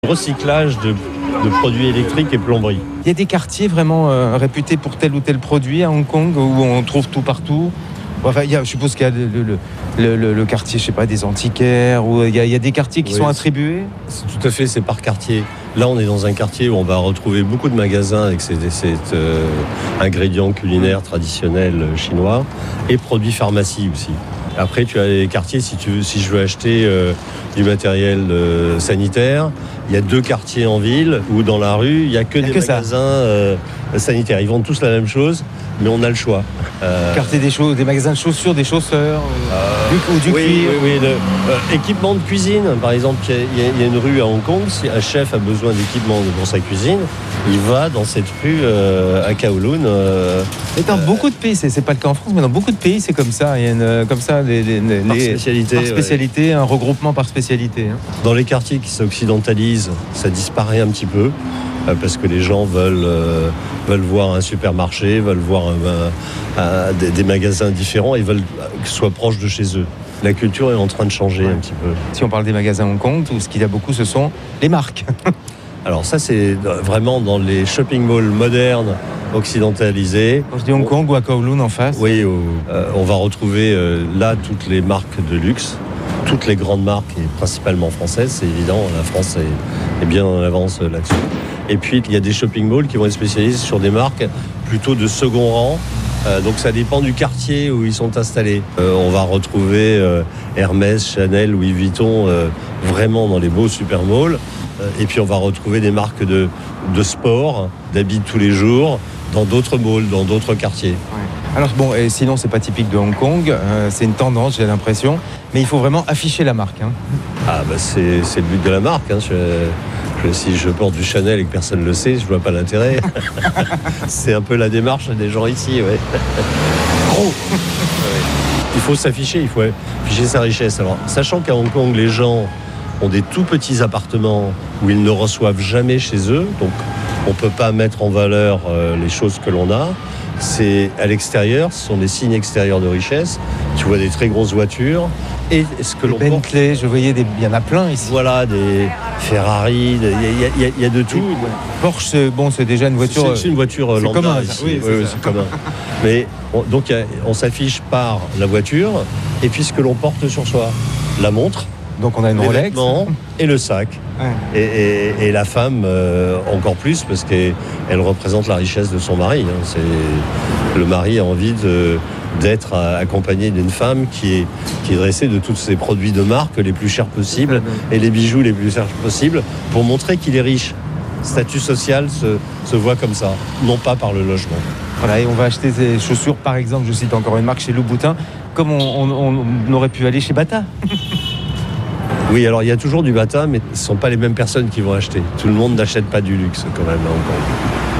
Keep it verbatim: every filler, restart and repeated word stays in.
Recyclage de, de produits électriques et plomberie. Il y a des quartiers vraiment euh, réputés pour tel ou tel produit à Hong Kong où on trouve tout partout. Enfin, il y a, je suppose qu'il y a le, le, le, le, le quartier, je sais pas, des antiquaires, où il y a, il y a des quartiers qui oui, sont attribués. C'est, tout à fait, c'est par quartier. Là, on est dans un quartier où on va retrouver beaucoup de magasins avec ces, ces euh, ingrédients culinaires traditionnels chinois et produits pharmacie aussi. Après, tu as les quartiers, si, tu veux, si je veux acheter euh, du matériel euh, sanitaire, il y a deux quartiers en ville où dans la rue, il n'y a que il y a des que magasins euh, sanitaires. Ils vendent tous la même chose, mais on a le choix. Euh... Quartier des, choses, des magasins de chaussures, des chausseurs, euh, du, ou du oui, cuir. Oui, oui, le, euh, équipement de cuisine, par exemple, il y, a, il y a une rue à Hong Kong, si un chef a besoin d'équipement pour sa cuisine, il va dans cette rue euh, à Kowloon. Euh, et dans euh, beaucoup de pays, c'est, c'est pas le cas en France, mais dans beaucoup de pays, c'est comme ça. Il y a une, comme ça, les, les, les, par spécialité, par spécialité ouais. Un regroupement par spécialité. Hein. Dans les quartiers qui s'occidentalisent, ça disparaît un petit peu. Parce que les gens veulent, euh, veulent voir un supermarché, veulent voir un, un, un, des, des magasins différents et veulent que ce soit proche de chez eux. La culture est en train de changer ouais. un petit peu. Si on parle des magasins Hong Kong, tout ce qu'il y a beaucoup, ce sont les marques. Alors ça, c'est vraiment dans les shopping malls modernes, occidentalisés. Quand je dis Hong Kong ou à Kowloon en face. Oui, où, euh, on va retrouver euh, là toutes les marques de luxe. Toutes les grandes marques, et principalement françaises, c'est évident, la France est, est bien en avance là-dessus. Et puis, il y a des shopping malls qui vont être spécialisés sur des marques plutôt de second rang. Euh, donc, ça dépend du quartier où ils sont installés. Euh, on va retrouver euh, Hermès, Chanel, Louis Vuitton, euh, vraiment dans les beaux super malls. Euh, et puis, on va retrouver des marques de, de sport, d'habits de tous les jours, dans d'autres malls, dans d'autres quartiers. Ouais. Alors bon, et sinon c'est pas typique de Hong Kong, euh, c'est une tendance, j'ai l'impression, mais il faut vraiment afficher la marque. Hein. Ah bah c'est, c'est le but de la marque. Hein. Je, je, si je porte du Chanel et que personne ne le sait, je vois pas l'intérêt. C'est un peu la démarche des gens ici, ouais. Gros. Ouais. Il faut s'afficher, il faut afficher sa richesse. Alors, sachant qu'à Hong Kong, les gens ont des tout petits appartements où ils ne reçoivent jamais chez eux, donc on peut pas mettre en valeur euh, les choses que l'on a. C'est à l'extérieur, ce sont des signes extérieurs de richesse. Tu vois des très grosses voitures. Et ce que des l'on Bentley, porte, je voyais, des, il y en a plein ici. Voilà, des Ferrari, il y, y, y a de tout. Et Porsche, c'est, bon, c'est déjà une voiture. C'est, c'est une voiture c'est lambda commun, ici. Oui, oui, oui, c'est commun. Mais on, donc y a, on s'affiche par la voiture et puis ce que l'on porte sur soi, la montre. Donc on a une les Rolex vêtements et le sac. Ouais. Et, et, et la femme euh, encore plus parce qu'elle elle représente la richesse de son mari. Hein. C'est, le mari a envie de, d'être accompagné d'une femme qui est, qui est dressée de tous ces produits de marque les plus chers possibles et les bijoux les plus chers possibles pour montrer qu'il est riche. Statut social se, se voit comme ça, non pas par le logement. Voilà, et on va acheter des chaussures, par exemple, je cite encore une marque, chez Louboutin, comme on, on, on aurait pu aller chez Bata. Oui, alors il y a toujours du Bata, mais ce ne sont pas les mêmes personnes qui vont acheter. Tout le monde n'achète pas du luxe quand même à Hong Kong.